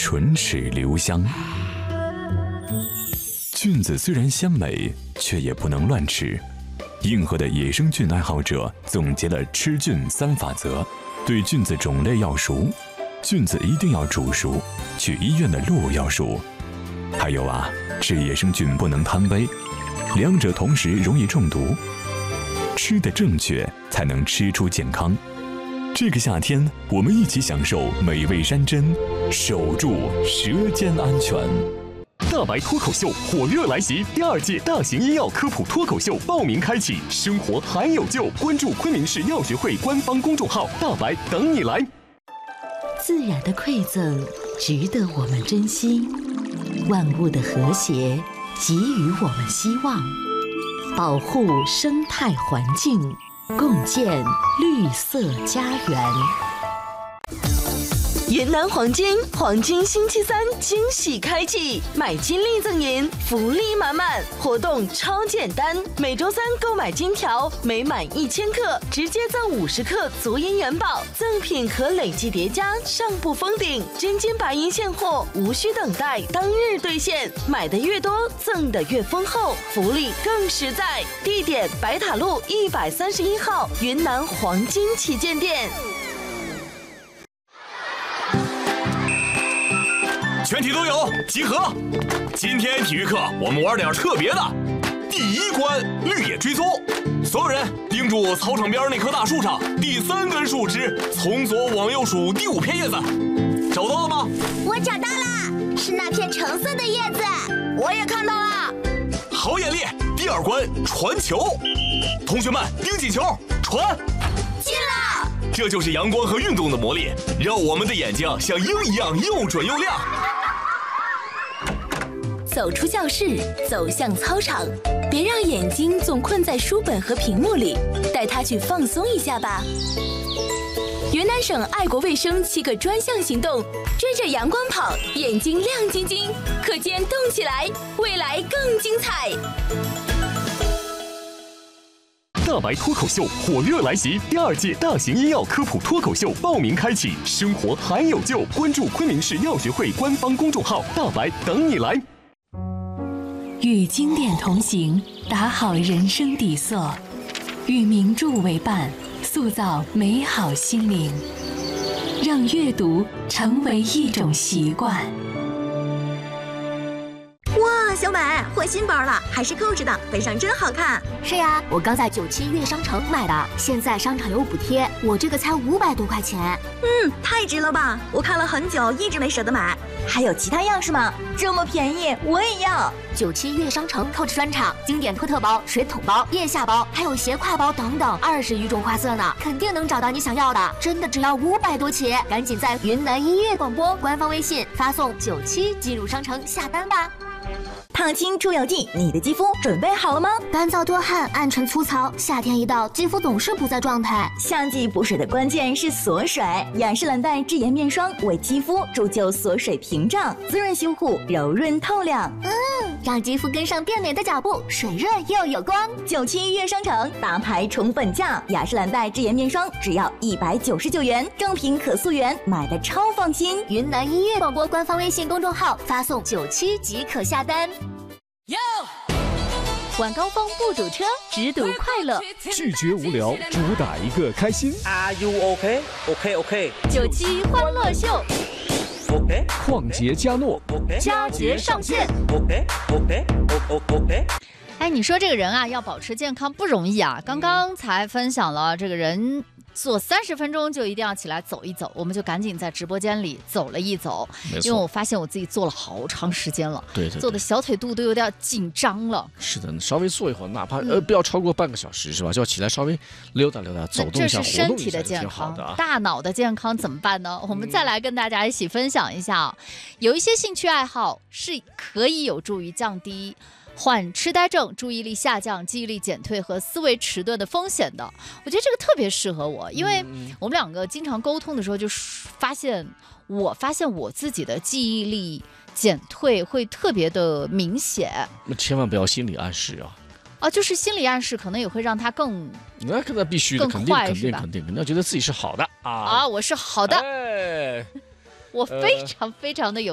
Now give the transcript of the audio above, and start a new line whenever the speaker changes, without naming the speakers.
唇齿留香。菌子虽然鲜美，却也不能乱吃。硬核的野生菌爱好者总结了吃菌3法则：对菌子种类要熟，菌子一定要煮熟，去医院的路要熟。还有啊，吃野生菌不能贪杯，两者同时容易中毒。吃得正确，才能吃出健康。这个夏天，我们一起享受美味山珍，守住舌尖安全。
大白脱口秀火热来袭，第2届大型医药科普脱口秀报名开启，生活还有救，关注昆明市药学会官方公众号“大白等你来”。
自然的馈赠值得我们珍惜，万物的和谐给予我们希望，保护生态环境，共建绿色家园。
云南黄金星期3惊喜开启，买金利赠银，福利满满，活动超简单，每周3购买金条，每满1000克直接赠50克足银元宝，赠品和累计叠加上不封顶，真金白银现货，无需等待，当日兑现，买的越多赠的越丰厚，福利更实在。地点：白塔路131号云南黄金旗舰店。
全体都有集合！今天体育课我们玩点特别的。第1关绿野追踪，所有人盯住操场边那棵大树上第3根树枝，从左往右数第5片叶子，找到了吗？
我找到了，是那片橙色的叶子。
我也看到了。
好眼力！第2关传球，同学们盯紧球，传。
进了！
这就是阳光和运动的魔力，让我们的眼睛像鹰一样又准又亮。
走出教室，走向操场，别让眼睛总困在书本和屏幕里，带它去放松一下吧。云南省爱国卫生7个专项行动，追着阳光跑，眼睛亮晶晶，课间动起来，未来更精彩。
大白脱口秀火热来袭，第2届大型医药科普脱口秀报名开启，生活还有救，关注昆明市药学会官方公众号“大白等你来”。
与经典同行，打好人生底色；与名著为伴，塑造美好心灵。让阅读成为一种习惯。
哇，小美换新包了，还是扣着的，背上真好看。
是呀，我刚在97悦商城买的，现在商场有补贴，我这个才500多块钱。
太值了吧！我看了很久，一直没舍得买。还有其他样式吗？这么便宜，我也要。
97悦商城扣着专场，经典托特包、水桶包、腋下包，还有斜挎包等等，20余种花色呢，肯定能找到你想要的。真的只要500多起，赶紧在云南音乐广播官方微信发送97进入商城下单吧。
烫青出油剂，你的肌肤准备好了吗？
干燥多汗，暗沉粗糙，夏天一到，肌肤总是不在状态。
夏季补水的关键是锁水，雅诗兰黛智颜面霜为肌肤铸就锁水屏障，滋润修护，柔润透亮。
让肌肤跟上变美的脚步，水润又有光。
97悦商城大牌宠粉价，雅诗兰黛智颜面霜只要199元，正品可溯源，买的超放心。
云南音乐广播官方微信公众号发送97即可下单。
晚高峰不堵车，只堵快乐。
拒绝无聊，主打一个开心。
Are you OK? OK.
97欢乐秀。
OK。
旷杰嘉诺。
佳节上线。
OK。
哎，你说这个人啊，要保持健康不容易啊。刚刚才分享了这个人做30分钟就一定要起来走一走，我们就赶紧在直播间里走了一走，因为我发现我自己坐了好长时间了，
对，
坐的小腿肚都有点紧张了。
是的，稍微坐一会儿，哪怕不要超过半个小时，是吧？就要起来稍微溜达溜达，走动一下，
这是身体的健康，大脑的健康怎么办呢？我们再来跟大家一起分享一下，有一些兴趣爱好是可以有助于降低患痴呆症、注意力下降、记忆力减退和思维迟钝的风险的。我觉得这个特别适合我，因为我们两个经常沟通的时候，就发现我自己的记忆力减退会特别的明显。
那千万不要心理暗示啊！
就是心理暗示可能也会让他更
那必须的，肯定要觉得自己是好的啊！
我是好的，
哎，
我非常非常的有